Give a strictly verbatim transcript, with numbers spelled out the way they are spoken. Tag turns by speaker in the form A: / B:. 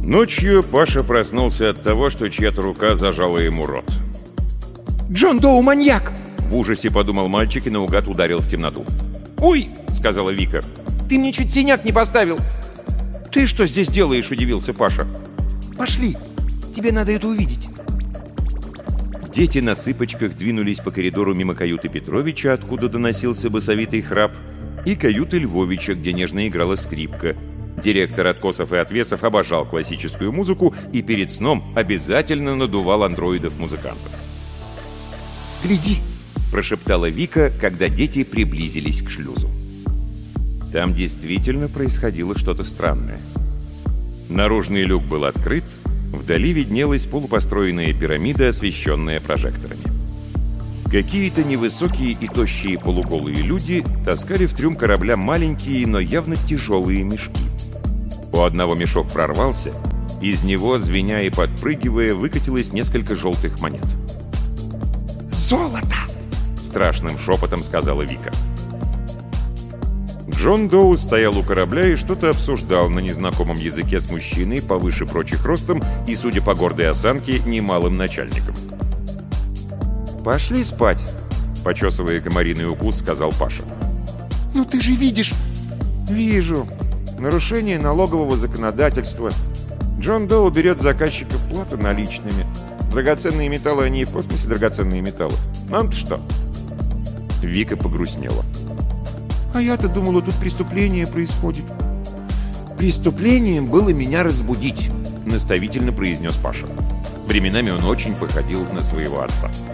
A: Ночью Паша проснулся от того, что чья-то рука зажала ему рот.
B: «Джон Доу маньяк!»
A: В ужасе подумал мальчик и наугад ударил в темноту.
B: «Ой!»
A: — сказала Вика.
B: «Ты мне чуть синяк не поставил!»
A: «Ты что здесь делаешь?» — удивился Паша.
B: «Пошли! Тебе надо это увидеть!»
A: Дети на цыпочках двинулись по коридору мимо каюты Петровича, откуда доносился басовитый храп, и каюты Львовича, где нежно играла скрипка. Директор Откосов и Отвесов обожал классическую музыку и перед сном обязательно надувал андроидов-музыкантов.
B: «Гляди!»
A: — прошептала Вика, когда дети приблизились к шлюзу. Там действительно происходило что-то странное. Наружный люк был открыт, вдали виднелась полупостроенная пирамида, освещенная прожекторами. Какие-то невысокие и тощие полуголые люди таскали в трюм корабля маленькие, но явно тяжелые мешки. У одного мешок прорвался, из него, звеня и подпрыгивая, выкатилось несколько желтых монет.
B: «Золото!»
A: — страшным шепотом сказала Вика. Джон Доу стоял у корабля и что-то обсуждал на незнакомом языке с мужчиной повыше прочих ростом и, судя по гордой осанке, немалым начальником. «Пошли спать», — почесывая комариный укус, сказал Паша.
B: «Ну ты же видишь!»
A: «Вижу. Нарушение налогового законодательства. Джон Доу берет заказчиков плату наличными. Драгоценные металлы, они и в космосе драгоценные металлы. Нам-то что?» Вика погрустнела.
B: «А я-то думала, тут преступление происходит». «Преступлением было меня разбудить»,
A: — наставительно произнес Паша. Временами он очень походил на своего отца.